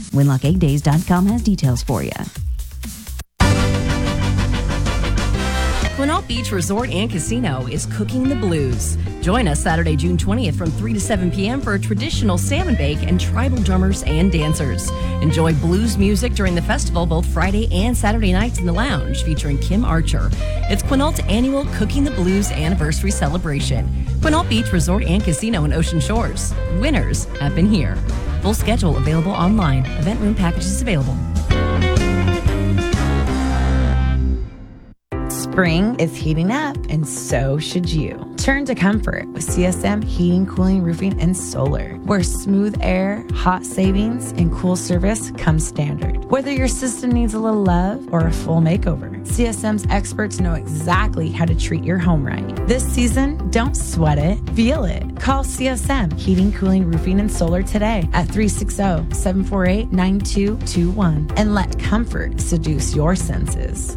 WinlockEggDays.com has details for you. Quinault Beach Resort and Casino is cooking the blues. Join us Saturday, June 20th from 3 to 7 p.m. for a traditional salmon bake and tribal drummers and dancers. Enjoy blues music during the festival both Friday and Saturday nights in the lounge featuring Kim Archer. It's Quinault's annual Cooking the Blues anniversary celebration. Quinault Beach Resort and Casino in Ocean Shores. Winners have been here. Full schedule available online. Event room packages available. Spring is heating up, and so should you. Turn to comfort with CSM Heating, Cooling, Roofing, and Solar, where smooth air, hot savings, and cool service come standard. Whether your system needs a little love or a full makeover, CSM's experts know exactly how to treat your home right. This season, don't sweat it, feel it. Call CSM Heating, Cooling, Roofing, and Solar today at 360-748-9221 and let comfort seduce your senses.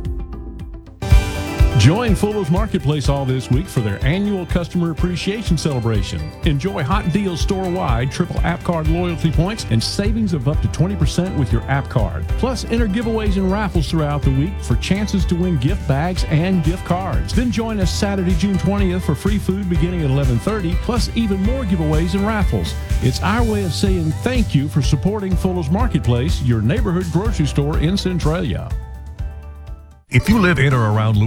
Join Fuller's Marketplace all this week for their annual Customer Appreciation Celebration. Enjoy hot deals store-wide, triple app card loyalty points, and savings of up to 20% with your app card. Plus, enter giveaways and raffles throughout the week for chances to win gift bags and gift cards. Then join us Saturday, June 20th for free food beginning at 11:30, plus even more giveaways and raffles. It's our way of saying thank you for supporting Fuller's Marketplace, your neighborhood grocery store in Centralia. If you live in or around